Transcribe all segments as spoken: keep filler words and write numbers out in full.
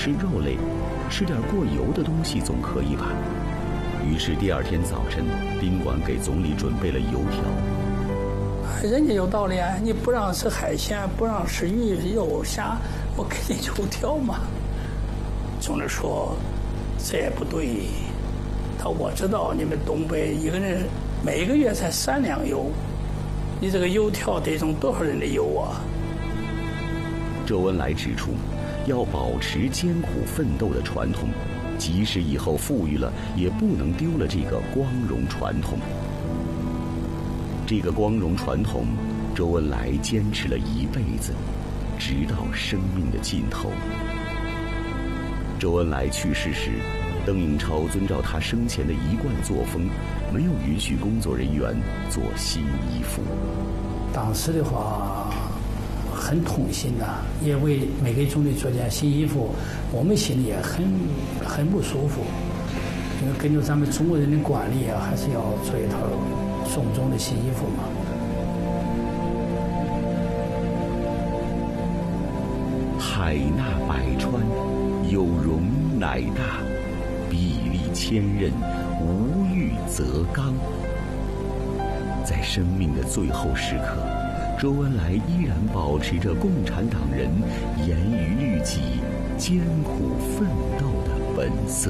吃肉类，吃点过油的东西总可以吧？于是第二天早晨，宾馆给总理准备了油条。 人家有道理啊，你不让吃海鲜，不让吃鱼肉虾，我给你油条嘛。总理说这也不对，他我知道你们东北一个人每个月才三两油，你这个油条得种多少人的油啊？ 周恩来指出，要保持艰苦奋斗的传统，即使以后富裕了，也不能丢了这个光荣传统。这个光荣传统，周恩来坚持了一辈子，直到生命的尽头。周恩来去世时，邓颖超遵照他生前的一贯作风，没有允许工作人员做新衣服。 当时的话很痛心呐、啊，也为每个总理做件新衣服，我们心里也很很不舒服。因为根据咱们中国人的惯例啊，还是要做一套送终的新衣服嘛。 海纳百川，有容乃大，砥砺千仞，无欲则刚。在生命的最后时刻，周恩来依然保持着共产党人严于律己、艰苦奋斗的本色。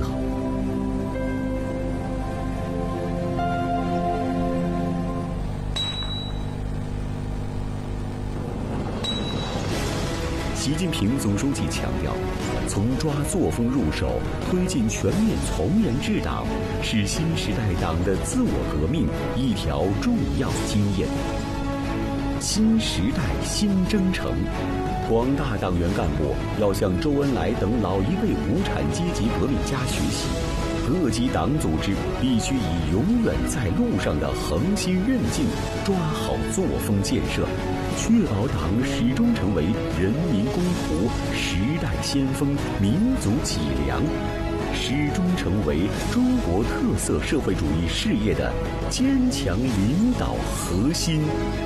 习近平总书记强调，从抓作风入手，推进全面从严治党，是新时代党的自我革命一条重要经验。新时代新征程，广大党员干部要向周恩来等老一辈无产阶级革命家学习，各级党组织必须以永远在路上的恒心韧劲，抓好作风建设，确保党始终成为人民公仆、时代先锋、民族脊梁，始终成为中国特色社会主义事业的坚强领导核心。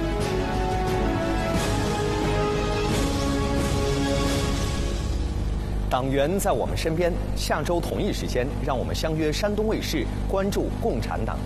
党员在我们身边，下周同一时间，让我们相约山东卫视，关注共产党。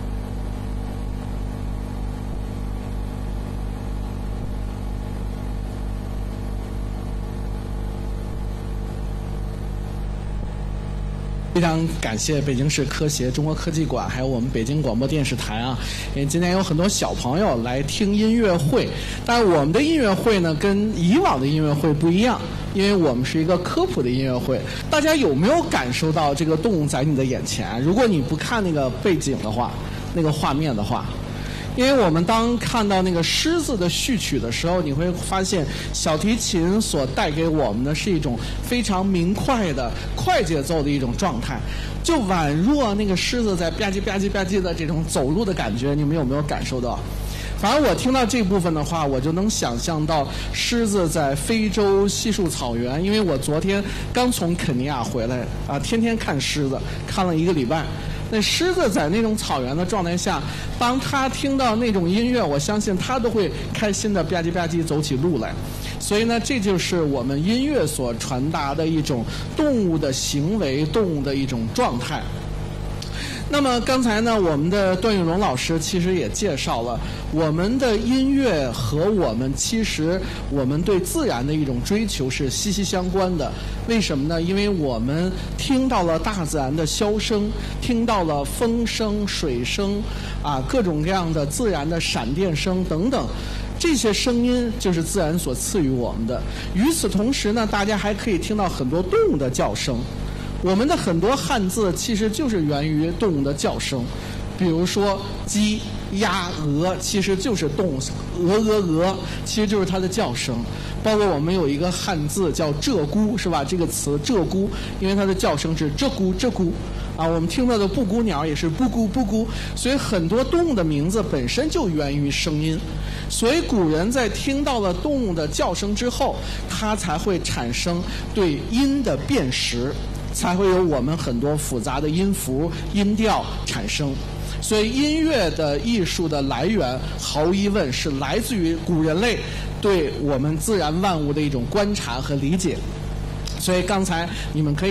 非常感谢北京市科协中国科技馆，还有我们北京广播电视台啊，因为今天有很多小朋友来听音乐会，但是我们的音乐会呢，跟以往的音乐会不一样，因为我们是一个科普的音乐会。大家有没有感受到这个动物在你的眼前？如果你不看那个背景的话，那个画面的话，因为我们当看到那个狮子的序曲的时候，你会发现小提琴所带给我们的是一种非常明快的快节奏的一种状态，就宛若那个狮子在吧唧吧唧吧唧的这种走路的感觉，你们有没有感受到？反而我听到这部分的话，我就能想象到狮子在非洲稀树草原，因为我昨天刚从肯尼亚回来啊，天天看狮子，看了一个礼拜。那狮子在那种草原的状态下，当他听到那种音乐，我相信他都会开心的吧唧吧唧走起路来。所以呢，这就是我们音乐所传达的一种动物的行为、动物的一种状态。那么刚才呢，我们的段永荣老师其实也介绍了我们的音乐和我们其实我们对自然的一种追求是息息相关的。为什么呢？因为我们听到了大自然的箫声，听到了风声、水声啊，各种各样的自然的闪电声等等。这些声音就是自然所赐予我们的。与此同时呢，大家还可以听到很多动物的叫声。我们的很多汉字其实就是源于动物的叫声，比如说鸡、鸭、鹅，其实就是动物，鹅鹅鹅，其实就是它的叫声。包括我们有一个汉字叫鹧鸪，是吧？这个词鹧鸪，因为它的叫声是鹧鸪鹧鸪。啊，我们听到的布谷鸟也是布谷布谷，所以很多动物的名字本身就源于声音。所以古人在听到了动物的叫声之后，它才会产生对音的辨识，才会有我们很多复杂的音符、音调产生。所以音乐的艺术的来源，毫无疑问是来自于古人类对我们自然万物的一种观察和理解。所以刚才你们可以